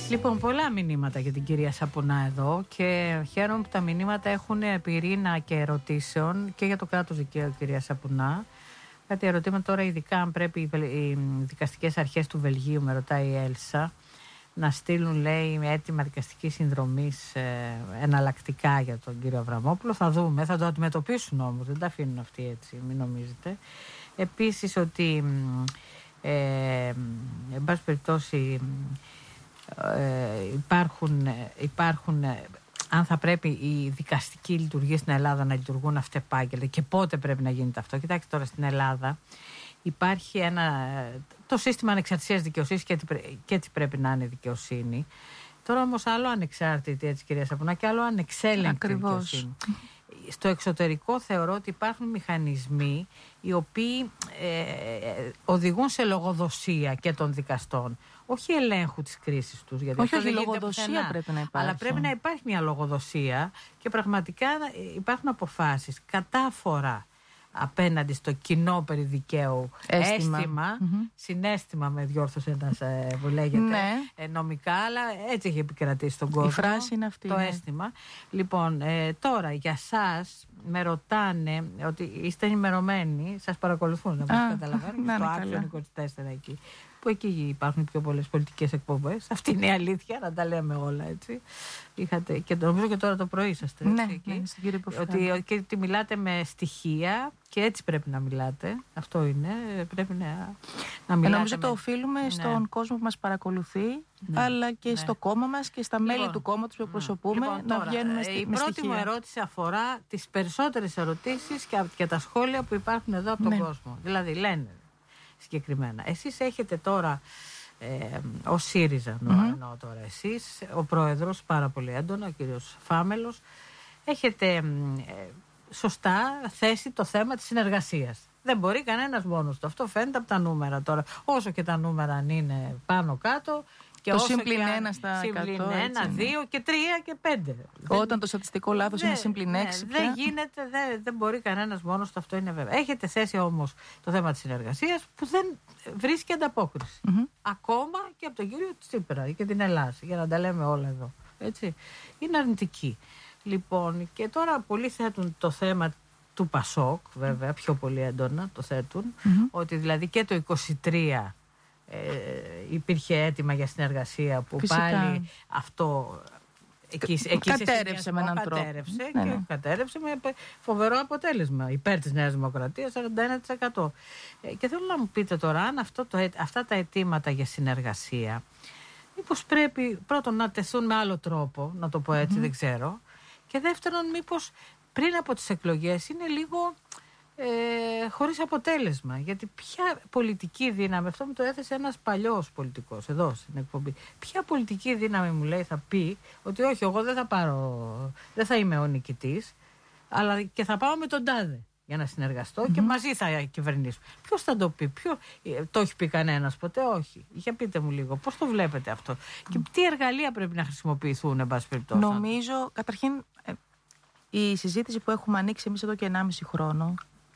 Λοιπόν, πολλά μηνύματα για την κυρία Σαπουνά εδώ και χαίρομαι που τα μηνύματα έχουν πυρήνα και ερωτήσεων και για το κράτος δικαίου, κυρία Σαπουνά. Κάτι ερωτήματα τώρα, ειδικά αν πρέπει οι δικαστικές αρχές του Βελγίου, με ρωτάει η Έλσα, να στείλουν, λέει, έτοιμα δικαστικής συνδρομής εναλλακτικά για τον κύριο Αβραμόπουλο. Θα δούμε, θα το αντιμετωπίσουν όμως, δεν τα αφήνουν αυτοί έτσι, μην νομίζετε. Επίσης ότι, εν πάση περιπτώσει, υπάρχουν αν θα πρέπει οι δικαστικοί λειτουργίες στην Ελλάδα να λειτουργούν αυτεπάγγελτα και πότε πρέπει να γίνεται αυτό. Κοιτάξτε τώρα, στην Ελλάδα υπάρχει το σύστημα ανεξαρτησίας δικαιοσύνης και έτσι πρέπει να είναι δικαιοσύνη. Τώρα όμως άλλο ανεξάρτητη, έτσι κυρία Σαπουνά, και άλλο ανεξέλεγκτη δικαιοσύνη. Στο εξωτερικό θεωρώ ότι υπάρχουν μηχανισμοί οι οποίοι οδηγούν σε λογοδοσία και των δικαστών. Όχι ελέγχου της κρίσης τους. Γιατί όχι λογοδοσία πρέπει να υπάρχει. Αλλά πρέπει να υπάρχει μια λογοδοσία και πραγματικά υπάρχουν αποφάσεις κατάφορα απέναντι στο κοινό περί δικαίου αίσθημα, συναίσθημα με διόρθωσε ένας που λέγεται νομικά, αλλά έτσι έχει επικρατήσει στον κόσμο. Η φράση είναι αυτή. Το αίσθημα. Λοιπόν, τώρα για σας με ρωτάνε ότι είστε ενημερωμένοι, σας παρακολουθούν, να μας καταλαβαίνουν, στο Άξιον 24 εκεί, που εκεί υπάρχουν πιο πολλές πολιτικές εκπομπές. Αυτή είναι η αλήθεια, να τα λέμε όλα έτσι. Είχατε, και νομίζω και τώρα το πρωί είσαστε. Ναι, εκεί, στην κύριε ότι μιλάτε με στοιχεία και έτσι πρέπει να μιλάτε. Αυτό είναι. Πρέπει να μιλάτε. Νομίζω το οφείλουμε στον κόσμο που μας παρακολουθεί, αλλά και στο κόμμα μας και στα μέλη του κόμματος που εκπροσωπούμε, να βγαίνουμε με στοιχεία. Η πρώτη μου ερώτηση αφορά τις περισσότερες ερωτήσεις και τα σχόλια που υπάρχουν εδώ από τον κόσμο. Δηλαδή λένε συγκεκριμένα, εσείς έχετε τώρα ως ΣΥΡΙΖΑ, εννοώ τώρα εσείς, ο πρόεδρος πάρα πολύ έντονα, ο κύριος Φάμελος, έχετε σωστά θέσει το θέμα της συνεργασίας. Δεν μπορεί κανένας μόνος του. Αυτό φαίνεται από τα νούμερα τώρα. Όσο και τα νούμερα αν είναι πάνω κάτω. Και το συμπλην 1 στα 100. Συμπλην 1, 2 και 3 και 5. Όταν το στατιστικό λάθος είναι συμπλην 6. Δεν γίνεται, δεν μπορεί κανένας μόνος του, αυτό είναι βέβαιο. Έχετε θέσει όμως το θέμα της συνεργασίας που δεν βρίσκει ανταπόκριση. Ακόμα και από τον κύριο Τσίπρα και την Ελλάδα, για να τα λέμε όλα εδώ. Έτσι. Είναι αρνητική. Λοιπόν, και τώρα πολλοί θέτουν το θέμα του ΠΑΣΟΚ, βέβαια, πιο πολύ έντονα το θέτουν, ότι δηλαδή και το 23 υπήρχε έτοιμα για συνεργασία που πάλι αυτό κατέρευσε με έναν τρόπο. Κατέρευσε με φοβερό αποτέλεσμα υπέρ της Νέας Δημοκρατίας, 41%. Και θέλω να μου πείτε τώρα αν αυτά τα αιτήματα για συνεργασία μήπως πρέπει πρώτον να τεθούν με άλλο τρόπο, να το πω έτσι, δεν ξέρω, και δεύτερον μήπως πριν από τις εκλογές είναι λίγο χωρίς αποτέλεσμα. Γιατί ποια πολιτική δύναμη, αυτό μου το έθεσε ένας παλιός πολιτικός εδώ στην εκπομπή, ποια πολιτική δύναμη μου λέει θα πει ότι όχι, εγώ δεν θα είμαι ο νικητής, αλλά και θα πάω με τον τάδε για να συνεργαστώ και μαζί θα κυβερνήσουμε. Ποιος θα το πει, το έχει πει κανένας ποτέ? Όχι. Για πείτε μου λίγο, πώς το βλέπετε αυτό και τι εργαλεία πρέπει να χρησιμοποιηθούν, εν πάση περιπτώσει? Νομίζω, καταρχήν, η συζήτηση που έχουμε ανοίξει εμείς εδώ και 1,5 χρόνο,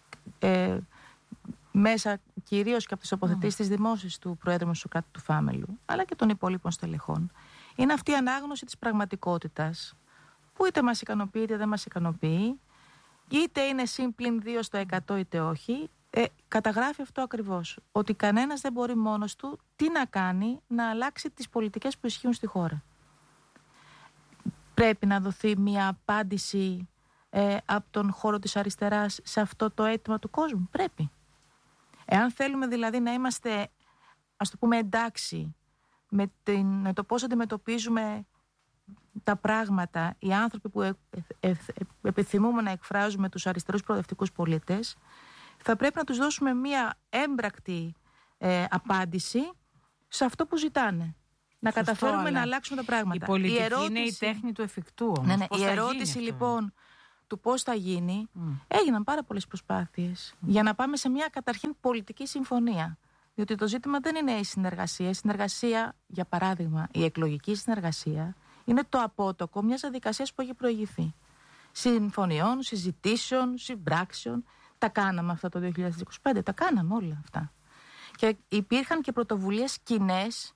μέσα κυρίως και από τις τοποθετήσεις της δημόσιας του Προέδρου Μητσοτάκη του Φάμελου, αλλά και των υπόλοιπων στελεχών, είναι αυτή η ανάγνωση της πραγματικότητας που είτε μας ικανοποιεί είτε δεν μας ικανοποιεί, είτε είναι συμπλην 2 στο 100 είτε όχι. Καταγράφει αυτό ακριβώς, ότι κανένας δεν μπορεί μόνος του τι να κάνει να αλλάξει τις πολιτικές που ισχύουν στη χώρα. Πρέπει να δοθεί μια απάντηση από τον χώρο της αριστεράς σε αυτό το αίτημα του κόσμου. Πρέπει. Εάν θέλουμε δηλαδή να είμαστε, ας το πούμε, εντάξει με το πώς αντιμετωπίζουμε τα πράγματα οι άνθρωποι που επιθυμούμε να εκφράζουμε τους αριστερούς προοδευτικούς πολίτες, θα πρέπει να τους δώσουμε μια έμπρακτη απάντηση σε αυτό που ζητάνε. Να καταφέρουμε να αλλάξουμε τα πράγματα. Η πολιτική είναι η τέχνη του εφικτού όμως. Η ερώτηση λοιπόν του πώς θα γίνει, έγιναν πάρα πολλές προσπάθειες για να πάμε σε μια καταρχήν πολιτική συμφωνία. Διότι το ζήτημα δεν είναι η συνεργασία. Η συνεργασία, για παράδειγμα, η εκλογική συνεργασία, είναι το απότοκο μιας διαδικασίας που έχει προηγηθεί. Συμφωνιών, συζητήσεων, συμπράξεων. Τα κάναμε αυτά το 2025, τα κάναμε όλα αυτά. Και υπήρχαν και πρωτοβουλίες κοινές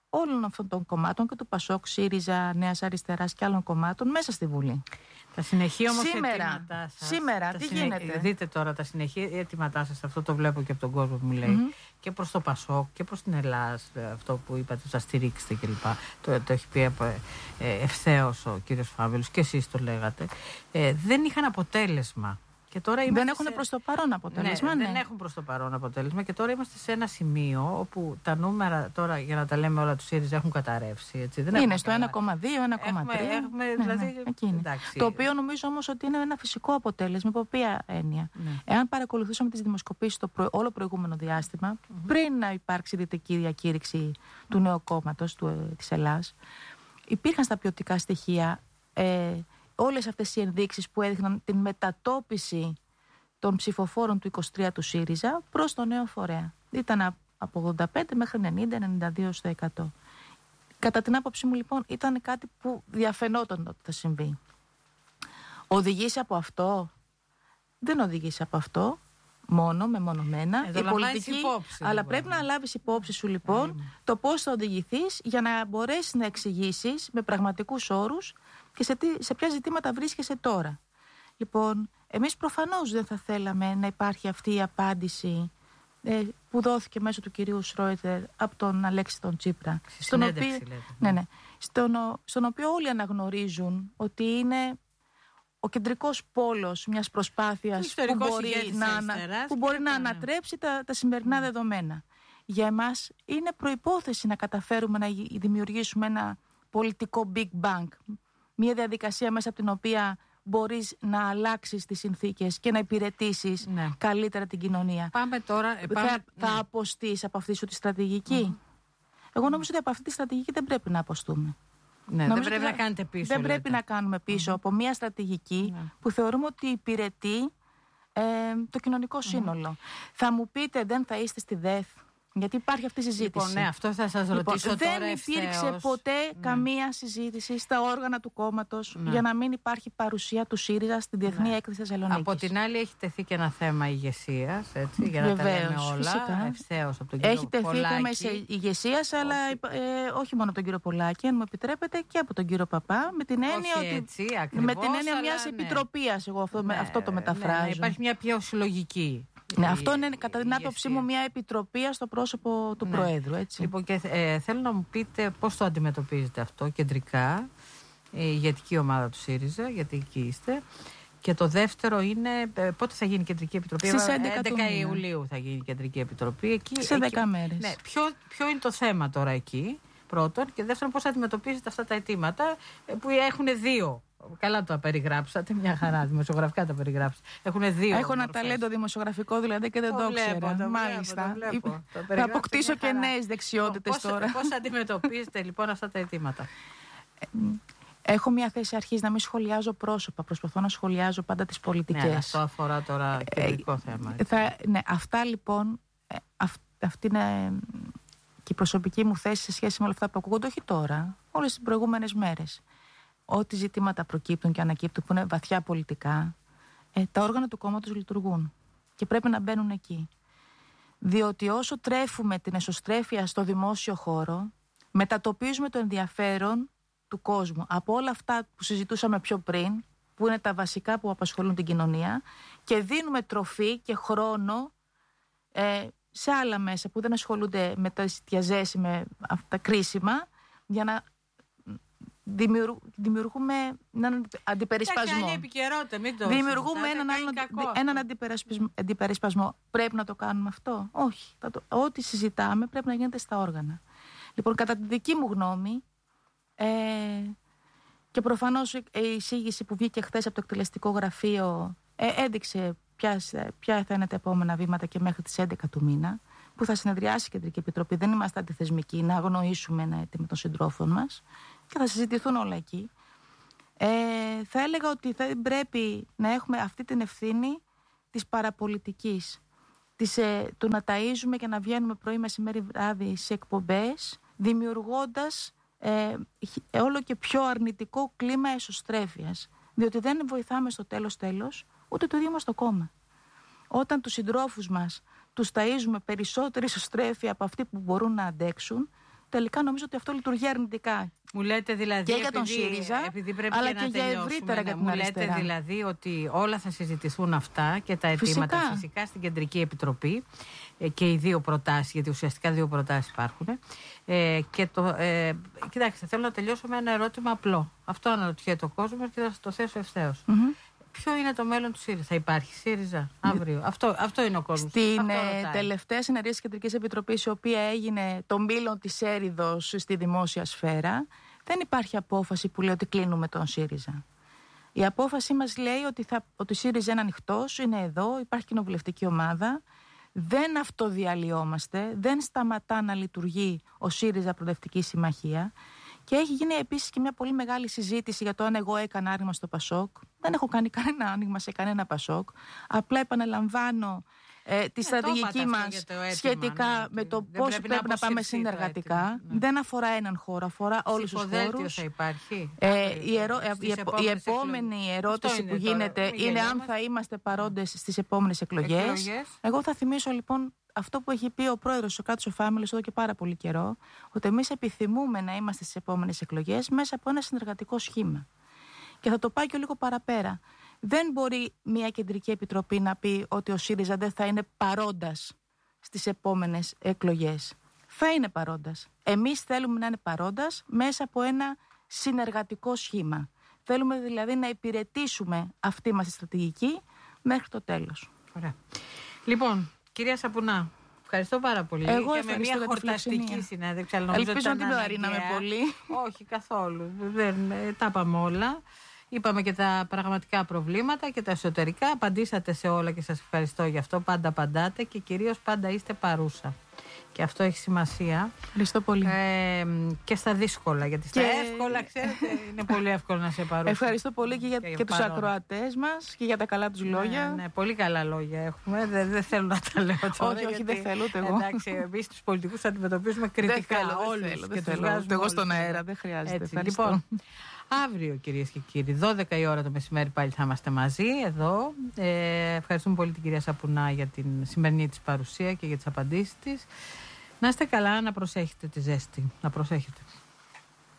όλων αυτών των κομμάτων και του ΠΑΣΟΚ, ΣΥΡΙΖΑ, Νέας Αριστεράς και άλλων κομμάτων μέσα στη Βουλή. Τα συνεχή όμως αιτήματά σας. Σήμερα, τι γίνεται. Δείτε τώρα τα συνεχή αιτήματά σας, αυτό το βλέπω και από τον κόσμο που μου λέει, και προς το ΠΑΣΟΚ και προς την Ελλάδα, αυτό που είπατε, θα στηρίξετε κλπ. Το έχει πει ευθέως ο κύριος Φάβελος και εσείς το λέγατε. Δεν είχαν αποτέλεσμα. Και τώρα δεν έχουν προς το παρόν αποτέλεσμα. Ναι, δεν έχουν προς το παρόν αποτέλεσμα και τώρα είμαστε σε ένα σημείο όπου τα νούμερα τώρα, για να τα λέμε όλα, του ΣΥΡΙΖΑ έχουν καταρρεύσει. Έτσι. Δεν είναι στο 1,2, 1,3. Δηλαδή, το οποίο νομίζω όμως ότι είναι ένα φυσικό αποτέλεσμα. Από ποια έννοια? Εάν παρακολουθούσαμε τις δημοσκοπήσεις όλο προηγούμενο διάστημα, πριν να υπάρξει δυτική διακήρυξη του νέου κόμματος της Ελλάς, υπήρχαν στα ποιοτικά στοιχεία όλες αυτές οι ενδείξεις που έδειχναν την μετατόπιση των ψηφοφόρων του 23 του ΣΥΡΙΖΑ προς το νέο φορέα. Ήταν από 85 μέχρι 90-92%. Κατά την άποψή μου λοιπόν ήταν κάτι που διαφαινόταν ότι θα συμβεί. Οδηγήσει από αυτό? Δεν οδηγήσει από αυτό μόνο, μεμονωμένα. Η πολιτική, υπόψη, αλλά πρέπει να λάβεις υπόψη σου λοιπόν το πώς θα οδηγηθείς για να μπορέσεις να εξηγήσεις με πραγματικούς όρους και σε ποια ζητήματα βρίσκεσαι τώρα. Λοιπόν, εμείς προφανώς δεν θα θέλαμε να υπάρχει αυτή η απάντηση που δόθηκε μέσω του κυρίου Σρόιτερ από τον Αλέξη τον Τσίπρα. Στον οποίο όλοι αναγνωρίζουν ότι είναι ο κεντρικός πόλος μιας προσπάθειας που μπορεί να ανατρέψει τα σημερινά δεδομένα. Για εμάς είναι προϋπόθεση να καταφέρουμε να δημιουργήσουμε ένα πολιτικό Big Bang. Μια διαδικασία μέσα από την οποία μπορείς να αλλάξεις τις συνθήκες και να υπηρετήσεις καλύτερα την κοινωνία. Πάμε τώρα. Θα αποστείς από αυτή σου τη στρατηγική? Εγώ νομίζω ότι από αυτή τη στρατηγική δεν πρέπει να αποστούμε. Δεν πρέπει να κάνετε πίσω. Δεν πρέπει να κάνουμε πίσω από μια στρατηγική που θεωρούμε ότι υπηρετεί το κοινωνικό σύνολο. Θα μου πείτε, δεν θα είστε στη ΔΕΘ? Γιατί υπάρχει αυτή η συζήτηση. Λοιπόν, αυτό θα σας ρωτήσω τώρα δεν υπήρξε ποτέ καμία συζήτηση στα όργανα του κόμματος για να μην υπάρχει παρουσία του ΣΥΡΙΖΑ στην Διεθνή Έκθεση Θεσσαλονίκης. Από την άλλη έχει τεθεί και ένα θέμα ηγεσίας, έτσι, για να τα λέμε όλα, ευθέως από τον κύριο Πολάκη. Έχει τεθεί θέμα ηγεσίας, αλλά όχι μόνο τον κύριο Πολάκη, αν μου επιτρέπετε, και από τον κύριο Παπά, με την έννοια μιας επιτροπίας, εγώ αυτό το μεταφράζω. Υπάρχει μια πιο συλλογική. Αυτό είναι κατά την άποψή μου μια επιτροπή στο πρόσωπο του Προέδρου. Έτσι. Λοιπόν, και θέλω να μου πείτε πώς το αντιμετωπίζετε αυτό κεντρικά, η ηγετική ομάδα του ΣΥΡΙΖΑ, γιατί εκεί είστε. Και το δεύτερο είναι πότε θα γίνει η Κεντρική Επιτροπή? Στις 11 Ιουλίου θα γίνει η Κεντρική Επιτροπή. Εκεί, σε 10 μέρες. Ναι, ποιο είναι το θέμα τώρα εκεί, πρώτον, και δεύτερον πώς αντιμετωπίζετε αυτά τα αιτήματα που έχουν δύο. Καλά το περιγράψατε, μια χαρά, δημοσιογραφικά τα περιγράψατε. Έχουν δύο. Έχω ένα ταλέντο δημοσιογραφικό δηλαδή και δεν το ήξερα. Μάλιστα. Θα αποκτήσω και νέες δεξιότητες τώρα. Πώς αντιμετωπίζετε λοιπόν αυτά τα αιτήματα? Έχω μια θέση αρχής να μην σχολιάζω πρόσωπα. Προσπαθώ να σχολιάζω πάντα τις πολιτικές. Ναι, αυτό αφορά τώρα κεντρικό θέμα. Ναι, αυτά λοιπόν, αυτή είναι και η προσωπική μου θέση σε σχέση με όλα αυτά που ακούγονται, όχι τώρα, όλες τις προηγούμενες μέρες. Ό,τι ζητήματα προκύπτουν και ανακύπτουν που είναι βαθιά πολιτικά, τα όργανα του κόμματος λειτουργούν και πρέπει να μπαίνουν εκεί. Διότι όσο τρέφουμε την εσωστρέφεια στο δημόσιο χώρο, μετατοπίζουμε το ενδιαφέρον του κόσμου από όλα αυτά που συζητούσαμε πιο πριν, που είναι τα βασικά που απασχολούν την κοινωνία, και δίνουμε τροφή και χρόνο σε άλλα μέσα που δεν ασχολούνται με τα διαζέση, με αυτά τα κρίσιμα, για να δημιουργούμε έναν αντιπερισπασμό. Δημιουργούμε έναν αντιπερισπασμό. Πρέπει να το κάνουμε αυτό? Όχι. Ό,τι συζητάμε πρέπει να γίνεται στα όργανα. Λοιπόν, κατά τη δική μου γνώμη, και προφανώς η εισήγηση που βγήκε χθες από το εκτελεστικό γραφείο έδειξε ποια θα είναι τα επόμενα βήματα και μέχρι τις 11 του μήνα, που θα συνεδριάσει η Κεντρική Επιτροπή. Δεν είμαστε αντιθεσμικοί να αγνοήσουμε ένα αίτημα των συντρόφων μας και θα συζητηθούν όλα εκεί. Θα έλεγα ότι θα πρέπει να έχουμε αυτή την ευθύνη της παραπολιτικής, του να ταΐζουμε και να βγαίνουμε πρωί, μεσημέρι, βράδυ σε εκπομπές, δημιουργώντας όλο και πιο αρνητικό κλίμα εσωστρέφειας, διότι δεν βοηθάμε στο τέλος ούτε το ίδιο μας το κόμμα. Όταν τους συντρόφους μας τους ταΐζουμε περισσότερη εσωστρέφεια από αυτή που μπορούν να αντέξουν, τελικά νομίζω ότι αυτό λειτουργεί αρνητικά. Μου λέτε δηλαδή, και για τον ΣΥΡΙΖΑ, αλλά και για ευρύτερα για την αριστερά. Μου λέτε δηλαδή ότι όλα θα συζητηθούν αυτά και τα αιτήματα φυσικά στην Κεντρική Επιτροπή και οι δύο προτάσεις, γιατί ουσιαστικά δύο προτάσεις υπάρχουν. Κοιτάξτε, θέλω να τελειώσω με ένα ερώτημα απλό. Αυτό αναρωτιέται ο κόσμος και θα σας το θέσω ευθέως. Ποιο είναι το μέλλον του ΣΥΡΙΖΑ? Θα υπάρχει ΣΥΡΙΖΑ αύριο? Αυτό είναι ο κόσμος. Στην τελευταία συνεδρία της Κεντρικής Επιτροπής, η οποία έγινε το μήλον της έριδος στη δημόσια σφαίρα, δεν υπάρχει απόφαση που λέει ότι κλείνουμε τον ΣΥΡΙΖΑ. Η απόφαση μας λέει ότι ο ΣΥΡΙΖΑ είναι ανοιχτός, είναι εδώ, υπάρχει κοινοβουλευτική ομάδα. Δεν αυτοδιαλυόμαστε, δεν σταματά να λειτουργεί ο ΣΥΡΙΖΑ Προοδευτική Συμμαχία. Και έχει γίνει επίσης και μια πολύ μεγάλη συζήτηση για το αν εγώ έκανα άνοιγμα στο ΠΑΣΟΚ. Δεν έχω κάνει κανένα άνοιγμα σε κανένα ΠΑΣΟΚ. Απλά επαναλαμβάνω τη στρατηγική μας σχετικά με το πώς πρέπει να πάμε συνεργατικά. Δεν αφορά έναν χώρο, αφορά όλους τους χώρους. Θα υπάρχει. Η επόμενη ερώτηση που γίνεται είναι αν θα είμαστε παρόντες στις επόμενες εκλογές. Εγώ θα θυμίσω λοιπόν αυτό που έχει πει ο πρόεδρος ο Κάτος Φάμελος εδώ και πάρα πολύ καιρό, ότι εμείς επιθυμούμε να είμαστε στις επόμενες εκλογές μέσα από ένα συνεργατικό σχήμα. Και θα το πάει και λίγο παραπέρα. Δεν μπορεί μια κεντρική επιτροπή να πει ότι ο ΣΥΡΙΖΑ δεν θα είναι παρόντας στις επόμενες εκλογές. Θα είναι παρόντας. Εμείς θέλουμε να είναι παρόντας μέσα από ένα συνεργατικό σχήμα. Θέλουμε δηλαδή να υπηρετήσουμε αυτή μας τη στρατηγική μέχρι το τέλος. Ωραία. Λοιπόν, κυρία Σαπουνά, ευχαριστώ πάρα πολύ. Εγώ και με μια χορταστική συνέντευξη. Ελπίζω ότι δεν το αρρύναμε πολύ. Όχι, καθόλου. Τα είπαμε όλα. Είπαμε και τα πραγματικά προβλήματα και τα εσωτερικά. Απαντήσατε σε όλα και σας ευχαριστώ γι' αυτό. Πάντα απαντάτε και κυρίως πάντα είστε παρούσα. Και αυτό έχει σημασία. Ευχαριστώ πολύ. Και στα δύσκολα. Γιατί στα εύκολα, ξέρετε, είναι πολύ εύκολο να σε παρούσα. Ευχαριστώ πολύ και για τους ακροατές μας και για τα καλά τους λόγια. Ναι, πολύ καλά λόγια έχουμε. Δεν θέλω να τα λέω τώρα. Όχι, δεν θέλω ούτε εγώ. Εντάξει, εμείς τους πολιτικούς θα αντιμετωπίζουμε κριτικά όλους. Δεν θέλω. Εγώ στον αέρα, δεν χρειάζεται. Λοιπόν, αύριο, κυρίες και κύριοι, 12 η ώρα το μεσημέρι πάλι θα είμαστε μαζί εδώ. Ευχαριστούμε πολύ την κυρία Σαπουνά για την σημερινή της παρουσία και για τις απαντήσεις της. Να είστε καλά, να προσέχετε τη ζέστη. Να προσέχετε.